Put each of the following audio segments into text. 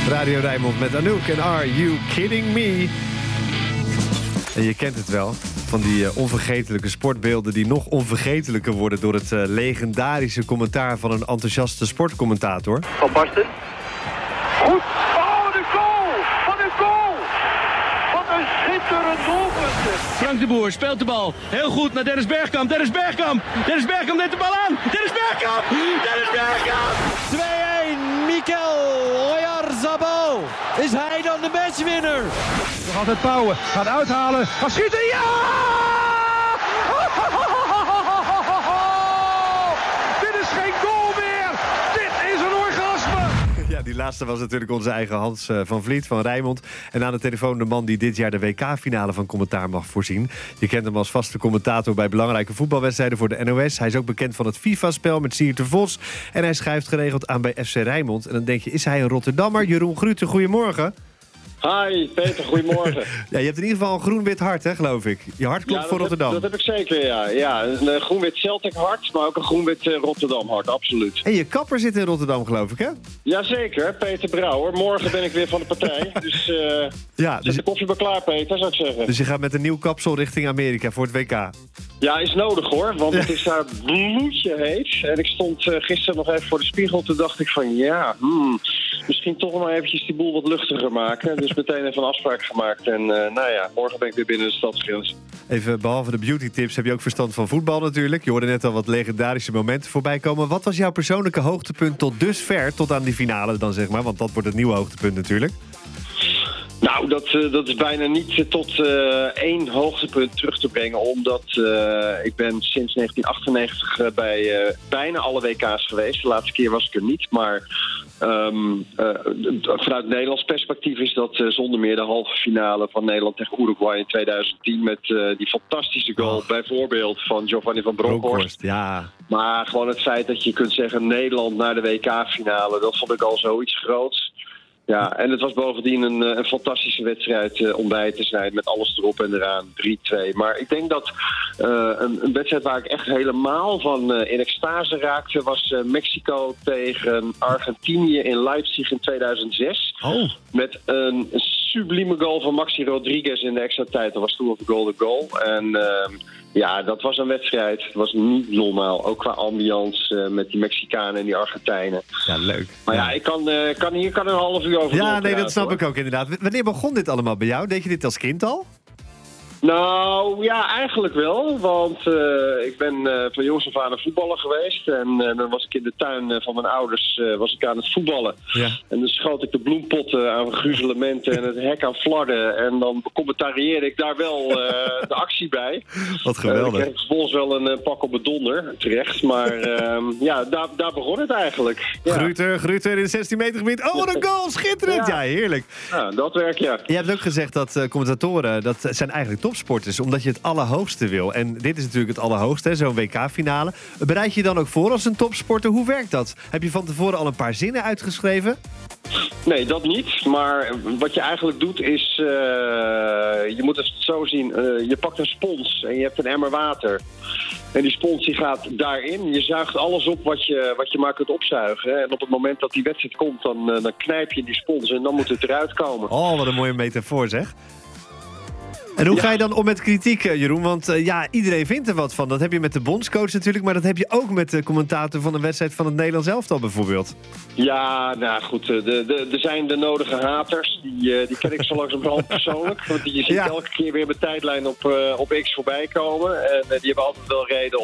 Radio Rijnmond met Anouk en Are You Kidding Me? En je kent het wel, van die onvergetelijke sportbeelden die nog onvergetelijker worden door het legendarische commentaar van een enthousiaste sportcommentator. Van Basten. Goed. Oh, de goal! Wat een goal! Wat een schitterend doelpunt. Frank de Boer speelt de bal heel goed naar Dennis Bergkamp. Dennis Bergkamp neemt de bal aan. Dennis Bergkamp! 2-1, Mikel Oyarzabal. Is hij dan de matchwinner? Nog altijd Pauwen. Gaat uithalen. Gaat schieten. Ja! Dit is geen goal meer. Dit is een orgasme. Ja, die laatste was natuurlijk onze eigen Hans van Vliet van Rijnmond. En aan de telefoon de man die dit jaar de WK-finale van commentaar mag voorzien. Je kent hem als vaste commentator bij belangrijke voetbalwedstrijden voor de NOS. Hij is ook bekend van het FIFA-spel met Sierte Vos. En hij schrijft geregeld aan bij FC Rijnmond. En dan denk je, is hij een Rotterdammer? Jeroen Gruter, goedemorgen. Hi, Peter, goedemorgen. Ja, je hebt in ieder geval een groen-wit hart, hè, geloof ik. Je hart klopt voor Rotterdam. Dat heb ik zeker, ja. Ja, een groen-wit Celtic hart, maar ook een groen-wit Rotterdam hart, absoluut. En je kapper zit in Rotterdam, geloof ik, hè? Jazeker, Peter Brouwer. Morgen ben ik weer van de partij. Dus ja, zet de koffie maar klaar, Peter, zou ik zeggen. Dus je gaat met een nieuw kapsel richting Amerika voor het WK. Ja, is nodig hoor, want het is daar bloedje heet. En ik stond gisteren nog even voor de spiegel, toen dacht ik van misschien toch maar eventjes die boel wat luchtiger maken. Dus meteen even een afspraak gemaakt. En morgen ben ik weer binnen de stadsgrens. Even, behalve de beauty tips heb je ook verstand van voetbal natuurlijk. Je hoorde net al wat legendarische momenten voorbij komen. Wat was jouw persoonlijke hoogtepunt tot dusver, tot aan die finale dan zeg maar? Want dat wordt het nieuwe hoogtepunt natuurlijk. Nou, dat is bijna niet tot één hoogtepunt terug te brengen. Omdat ik ben sinds 1998 bij bijna alle WK's geweest. De laatste keer was ik er niet. Maar vanuit Nederlands perspectief is dat zonder meer de halve finale van Nederland tegen Uruguay in 2010. Met die fantastische goal bijvoorbeeld van Giovanni van Bronckhorst. Ja. Maar gewoon het feit dat je kunt zeggen Nederland naar de WK-finale. Dat vond ik al zoiets groots. Ja, en het was bovendien een fantastische wedstrijd om bij te zijn. Met alles erop en eraan, 3-2. Maar ik denk dat een wedstrijd waar ik echt helemaal van in extase raakte... was Mexico tegen Argentinië in Leipzig in 2006. Oh. Met een sublieme goal van Maxi Rodriguez in de extra tijd. Dat was toen op de golden goal. En ja, dat was een wedstrijd. Het was niet normaal. Ook qua ambiance met die Mexicanen en die Argentijnen. Ja, leuk. Maar ja, ik kan hier een half uur over Ja, nee, dat snap ik ook inderdaad. Wanneer begon dit allemaal bij jou? Deed je dit als kind al? Nou, ja, eigenlijk wel. Want ik ben van jongs af aan een voetballer geweest. En dan was ik in de tuin van mijn ouders was ik aan het voetballen. Ja. En dan schoot ik de bloempotten aan gruzelementen en het hek aan flarden. En dan commentarieerde ik daar wel de actie bij. Wat geweldig. Ik kreeg vervolgens wel een pak op mijn donder, terecht. Maar ja, daar begon het eigenlijk. Ja. Gruter in het 16 meter gebied. Oh, wat een goal! Schitterend! Ja, heerlijk. Ja, dat werk, ja. Je hebt ook gezegd dat commentatoren, dat zijn eigenlijk topsporters, omdat je het allerhoogste wil. En dit is natuurlijk het allerhoogste, zo'n WK-finale. Bereid je je dan ook voor als een topsporter? Hoe werkt dat? Heb je van tevoren al een paar zinnen uitgeschreven? Nee, dat niet. Maar wat je eigenlijk doet is... je moet het zo zien. Je pakt een spons en je hebt een emmer water. En die spons die gaat daarin. Je zuigt alles op wat je maar kunt opzuigen. En op het moment dat die wedstrijd komt, dan knijp je die spons en dan moet het eruit komen. Oh, wat een mooie metafoor zeg. En hoe ga je dan om met kritiek, Jeroen? Want iedereen vindt er wat van. Dat heb je met de bondscoach natuurlijk, maar dat heb je ook met de commentator van een wedstrijd van het Nederlands elftal bijvoorbeeld. Ja, nou goed. Er zijn de nodige haters. Die ken ik zo langzamerhand persoonlijk. Want je ziet elke keer weer mijn tijdlijn op X voorbij komen. En die hebben altijd wel reden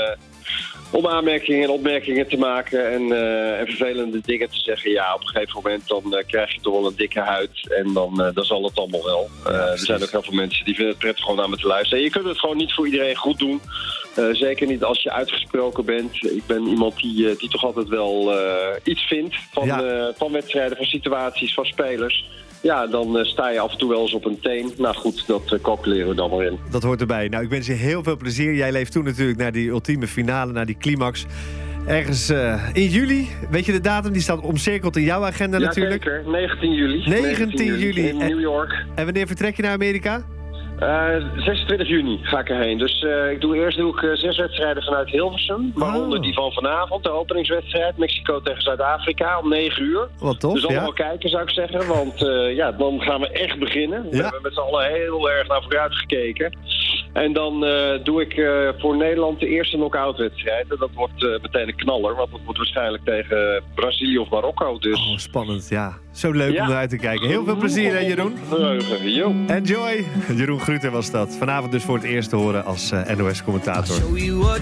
om aanmerkingen en opmerkingen te maken en vervelende dingen te zeggen. Ja, op een gegeven moment dan krijg je toch wel een dikke huid en dan zal het allemaal wel. Er zijn ook heel veel mensen die vinden het prettig gewoon naar me te luisteren. En je kunt het gewoon niet voor iedereen goed doen. Zeker niet als je uitgesproken bent. Ik ben iemand die toch altijd wel iets vindt van wedstrijden, van situaties, van spelers. Ja, dan sta je af en toe wel eens op een teen. Nou goed, dat calculeren we dan maar in. Dat hoort erbij. Nou, ik wens je heel veel plezier. Jij leeft toen natuurlijk naar die ultieme finale, naar die climax. Ergens in juli, weet je de datum? Die staat omcirkeld in jouw agenda natuurlijk. Ja, zeker. 19 juli. 19 juli. In New York. En wanneer vertrek je naar Amerika? 26 juni ga ik erheen. Dus ik doe 6 wedstrijden vanuit Hilversum. Waaronder die van vanavond, de openingswedstrijd. Mexico tegen Zuid-Afrika om 9 uur. Wat tof, dus allemaal kijken, zou ik zeggen. Want dan gaan we echt beginnen. We hebben met z'n allen heel erg naar vooruit gekeken. En dan doe ik voor Nederland de eerste knock-out wedstrijd. En dat wordt meteen een knaller. Want dat wordt waarschijnlijk tegen Brazilië of Marokko. Dus. Oh, spannend, ja. Zo leuk om eruit te kijken. Heel veel plezier, hè, Jeroen? Yo. Enjoy! Jeroen Gruter was dat. Vanavond dus voor het eerst te horen als NOS-commentator.